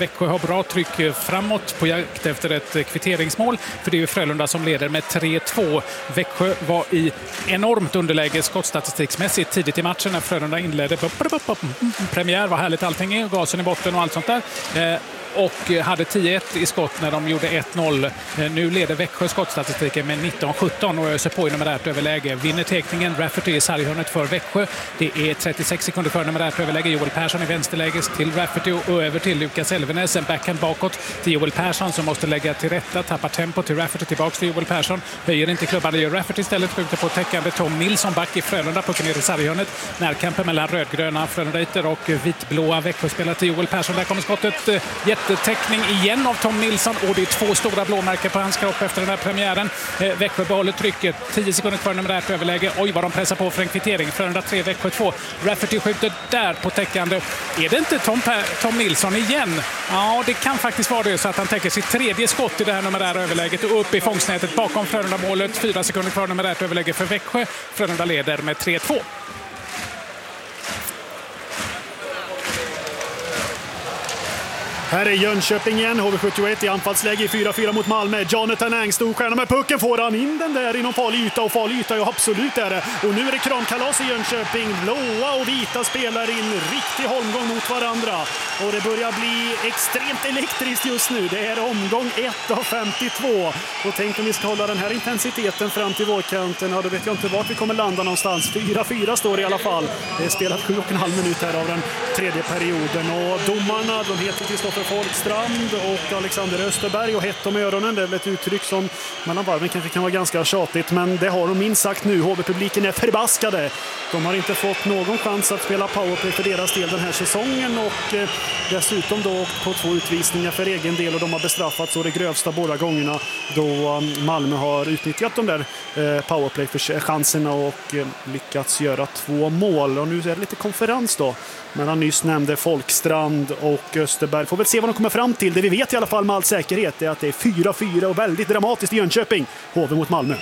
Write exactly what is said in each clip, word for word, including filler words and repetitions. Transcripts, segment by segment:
Växjö har bra tryck framåt på jakt efter ett kvitteringsmål, för det är ju Frölunda som leder med tre två. Växjö var i enormt underläge skottstatistiksmässigt tidigt i matchen när Frölunda inledde. Premiär, var härligt allting, gasen i botten och allt sånt där. Och hade tio ett i skott när de gjorde ett noll. Nu leder Växjö skottstatistiken med nitton sjutton och öser på i numerärt överläge. Vinner tekningen, Rafferty i sarghörnet för Växjö. Det är trettiosex sekunder för numerärt överläge. Joel Persson i vänsterläge till Rafferty och över till Lukas Elvenes. En backhand bakåt till Joel Persson som måste lägga till rätta. Tappar tempo till Rafferty, tillbaka till Joel Persson. Höjer inte klubban, det gör Rafferty istället. Skjuter på täckande Tom Nilsson, back i Frölunda. Pucken ner i sarghörnet. Närkampen mellan rödgröna Frölundaiter och vitblåa Växjö spelar till Joel Persson. Där kommer skottet. Jättetäckning igen av Tom Nilsson och det är två stora blåmärken på hans kropp efter den här premiären. Eh, Växjö behåller trycket. tio sekunder kvar numerärt överläge. Oj, vad de pressar på för en kvittering. Frölunda tre, Växjö två. Rafferty skjuter där på täckande. Är det inte Tom, Tom Nilsson igen? Ja, det kan faktiskt vara det, så att han täcker sitt tredje skott i det här numerära överläget och upp i fångstnätet bakom Frölunda-målet. Fyra sekunder kvar numerärt överläge för Växjö. Frölunda leder med tre två. Här är Jönköping igen, H V sjuttioett i anfallsläge i fyra fyra mot Malmö. Jonathan Eng, storstjärna med pucken, får han in den där inom farlig yta, och farlig yta, ja absolut är det. Och nu är det kramkalas i Jönköping. Blåa och vita spelar in riktig holmgång mot varandra. Och det börjar bli extremt elektriskt just nu. Det är omgång ett av femtiotvå. Och tänk om vi ska hålla den här intensiteten fram till vårkanten. Ja, då vet jag inte vart vi kommer landa någonstans. fyra fyra står det i alla fall. Det är spelat sju och en halv minut här av den tredje perioden. Och domarna, de heter Kristoffer Folkstrand och Alexander Österberg, och hett om öronen. Det är väl ett uttryck som mellan varven kanske kan vara ganska tjatigt, men det har de minst sagt nu. H V-publiken är förbaskade. De har inte fått någon chans att spela powerplay för deras del den här säsongen, och eh, dessutom då på två utvisningar för egen del, och de har bestraffats så det grövsta båda gångerna då um, Malmö har utnyttjat de där eh, powerplay för chanserna och eh, lyckats göra två mål. Och nu är det lite konferens då mellan nyss nämnde Folkstrand och Österberg. Får väl se vad de kommer fram till. Det vi vet i alla fall med all säkerhet är att det är fyra fyra och väldigt dramatiskt i Jönköping. H V mot Malmö.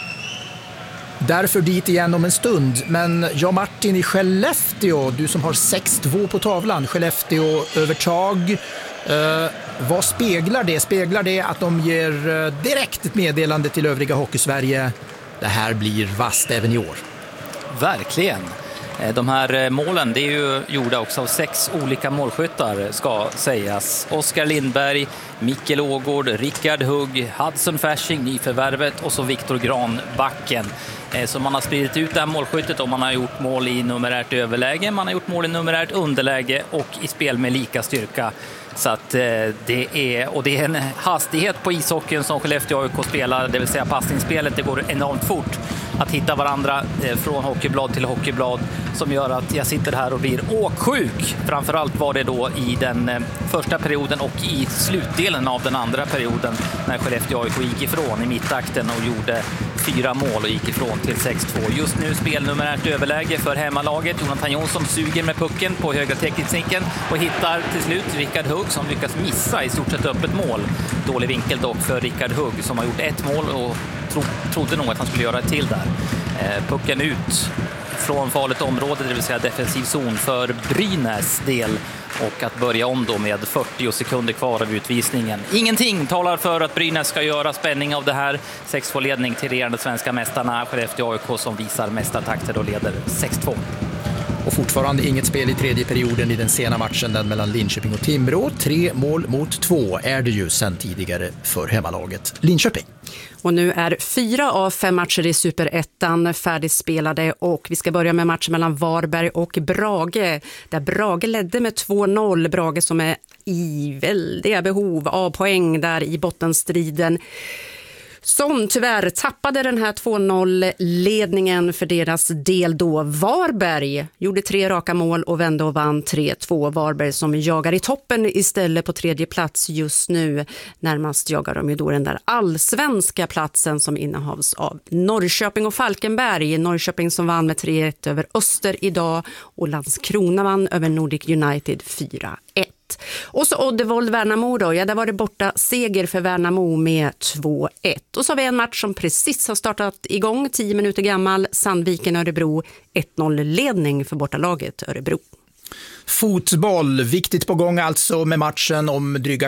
Därför dit igen om en stund. Men ja, Martin i Skellefteå, du som har sex två på tavlan. Skellefteå övertag. Eh, vad speglar det? Speglar det att de ger eh, direkt ett meddelande till övriga Hockeysverige? Det här blir vast även i år. Verkligen. De här målen, det är ju gjorda också av sex olika målskyttar, ska sägas. Oskar Lindberg, Mikkel Ågård, Rickard Hugg, Hudson Fasching, nyförvärvet, och så Viktor Granbacken. Så man har spridit ut det här målskyttet, och man har gjort mål i numerärt överläge, man har gjort mål i numerärt underläge och i spel med lika styrka. Så att det är, och det är en hastighet på ishockeyn som Skellefteå A I K spelar, det vill säga passningsspelet, det går enormt fort att hitta varandra från hockeyblad till hockeyblad, som gör att jag sitter här och blir åksjuk. Framförallt var det då i den första perioden och i slutdelen av den andra perioden när Skellefteå A I K gick ifrån i mittakten och gjorde fyra mål och gick ifrån till sex två. Just nu spelnumerärt överläge för hemmalaget. Jonathan Jonsson suger med pucken på högra tekniken och hittar till slut Rickard Hugg som lyckas missa i stort sett öppet mål. Dålig vinkel dock för Rickard Hugg som har gjort ett mål och tro, trodde nog att han skulle göra ett till där. Eh, pucken ut från farligt område, det vill säga defensiv zon för Brynäs del, och att börja om då med fyrtio sekunder kvar av utvisningen. Ingenting talar för att Brynäs ska göra spänning av det här. sex två ledning till regerande svenska mästarna Skellefteå A I K som visar mesta takter och leder sex två. Och fortfarande inget spel i tredje perioden i den sena matchen, den mellan Linköping och Timrå. Tre mål mot två är det ju sedan tidigare för hemmalaget Linköping. Och nu är fyra av fem matcher i Superettan färdigspelade, och vi ska börja med matchen mellan Varberg och Brage. Där Brage ledde med två noll. Brage som är i väldiga behov av poäng där i bottenstriden, som tyvärr tappade den här två noll-ledningen för deras del då. Varberg gjorde tre raka mål och vände och vann tre två. Varberg som jagar i toppen istället på tredje plats just nu. Närmast jagar de ju då den där allsvenska platsen som innehas av Norrköping och Falkenberg. Norrköping som vann med tre ett över Öster idag, och Landskrona vann över Nordic United fyra ett. Och så Oddevold Värnamo då, ja där var det borta seger för Värnamo med två ett. Och så har vi en match som precis har startat igång, tio minuter gammal, Sandviken-Örebro, ett noll-ledning för bortalaget Örebro. Fotboll, viktigt på gång alltså med matchen om dryga